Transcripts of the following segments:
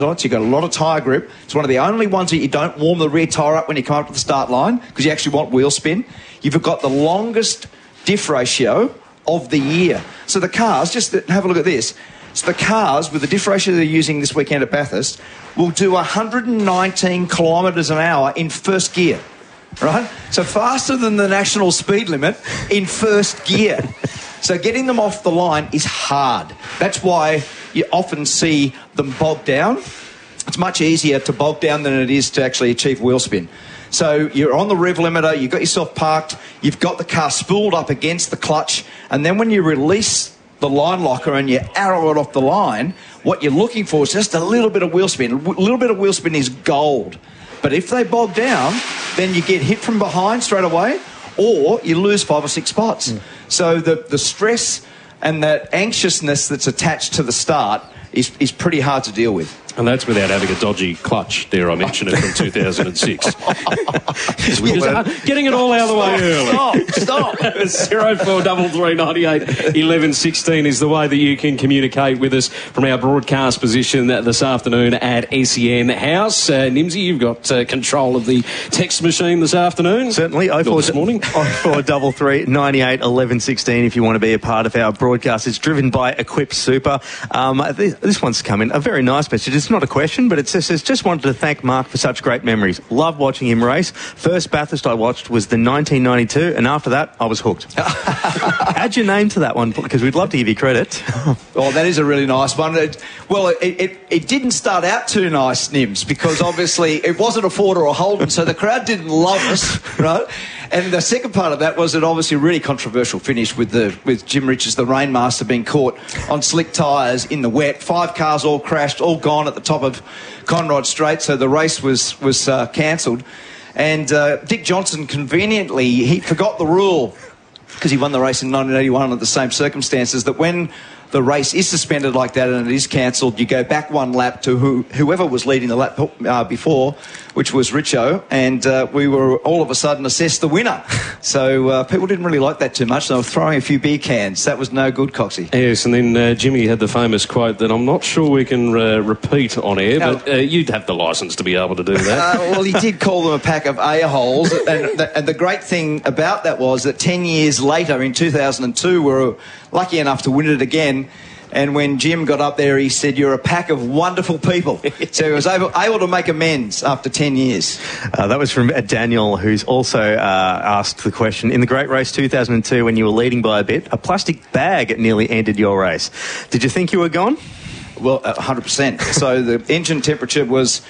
You've got a lot of tyre grip. It's one of the only ones that you don't warm the rear tyre up when you come up to the start line because you actually want wheel spin. You've got the longest diff ratio of the year. So the cars, just have a look at this. So the cars, with the diff ratio they're using this weekend at Bathurst, will do 119 kilometres an hour in first gear, right? So faster than the national speed limit in first gear. So getting them off the line is hard. That's why you often see them bogged down. It's much easier to bog down than it is to actually achieve wheel spin. So you're on the rev limiter, you've got yourself parked, you've got the car spooled up against the clutch, and then when you release the line locker and you arrow it off the line, what you're looking for is just a little bit of wheel spin. A little bit of wheel spin is gold. But if they bog down, then you get hit from behind straight away, or you lose 5 or 6 spots. So the stress and that anxiousness that's attached to the start is pretty hard to deal with. And that's without having a dodgy clutch, dare I mention it, from 2006. Getting it all out of the way early. Stop. 0433 98 11 16 is the way that you can communicate with us from our broadcast position this afternoon at SEN House. Nimsy, you've got control of the text machine this afternoon. Certainly. This morning. 0433 98 11 16 if you want to be a part of our broadcast. It's driven by Equip Super. This one's come in. A very nice message. It's not a question, but it says, just wanted to thank Mark for such great memories. Love watching him race. First Bathurst I watched was the 1992, and after that, I was hooked. Add your name to that one, because we'd love to give you credit. Oh, that is a really nice one. It didn't start out too nice, Nims, because obviously it wasn't a Ford or a Holden, so the crowd didn't love us, right? And the second part of that was an obviously really controversial finish with Jim Richards, the Rainmaster, being caught on slick tyres in the wet. 5 cars all crashed, all gone at the top of Conrod Straight, so the race was cancelled. And Dick Johnson, conveniently, he forgot the rule, because he won the race in 1981 under the same circumstances, that when the race is suspended like that and it is cancelled, you go back one lap to whoever was leading the lap before, which was Richo, and we were all of a sudden assessed the winner. So people didn't really like that too much. They were throwing a few beer cans. That was no good, Coxie. Yes, and then Jimmy had the famous quote that I'm not sure we can repeat on air, but you'd have the licence to be able to do that. Well, he did call them a pack of a-holes, and the great thing about that was that 10 years later, in 2002, we were lucky enough to win it again. And when Jim got up there, he said, "You're a pack of wonderful people." So he was able to make amends after 10 years. That was from Daniel, who's also asked the question, in the Great Race 2002, when you were leading by a bit, a plastic bag nearly ended your race. Did you think you were gone? Well, 100%. So the engine temperature was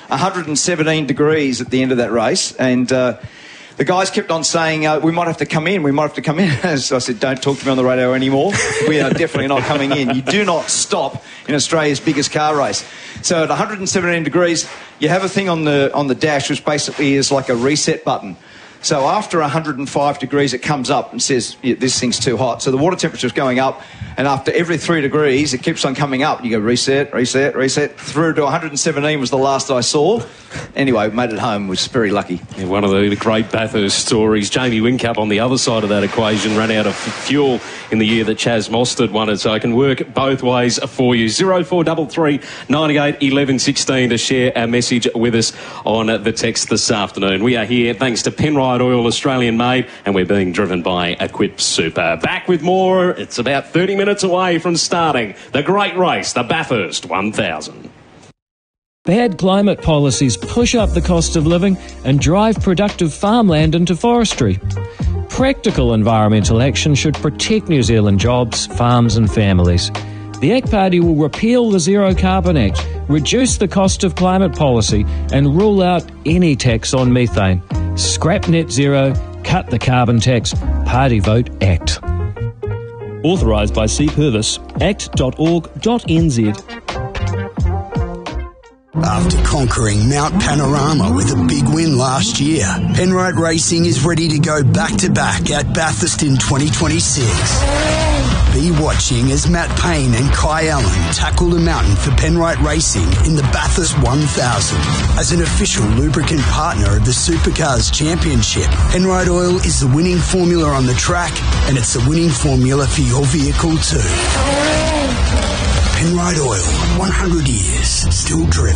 117 degrees at the end of that race, and the guys kept on saying, we might have to come in, we might have to come in. So I said, don't talk to me on the radio anymore. We are definitely not coming in. You do not stop in Australia's biggest car race. So at 117 degrees, you have a thing on the dash which basically is like a reset button. So after 105 degrees, it comes up and says, this thing's too hot. So the water temperature is going up, and after every 3 degrees, it keeps on coming up. You go reset, reset, reset. Through to 117 was the last I saw. Anyway, made it home, was very lucky. Yeah, one of the great Bathurst stories. Jamie Whincup on the other side of that equation ran out of fuel in the year that Chaz Mostert won it, so I can work both ways for you. 0433 98 11 16 to share our message with us on the text this afternoon. We are here thanks to Penrite Oil, Australian made, and we're being driven by Equip Super. Back with more. It's about 30 minutes away from starting the great race, the Bathurst 1000. Bad climate policies push up the cost of living and drive productive farmland into forestry. Practical environmental action should protect New Zealand jobs, farms and families. The ACT Party will repeal the Zero Carbon Act, reduce the cost of climate policy and rule out any tax on methane. Scrap net zero, cut the carbon tax. Party vote ACT. Authorised by C. Purvis, act.org.nz. After conquering Mount Panorama with a big win last year, Penrite Racing is ready to go back-to-back at Bathurst in 2026. Be watching as Matt Payne and Kai Allen tackle the mountain for Penrite Racing in the Bathurst 1000. As an official lubricant partner of the Supercars Championship, Penrite Oil is the winning formula on the track, and it's the winning formula for your vehicle too. Penrite Oil, 100 years, still driven.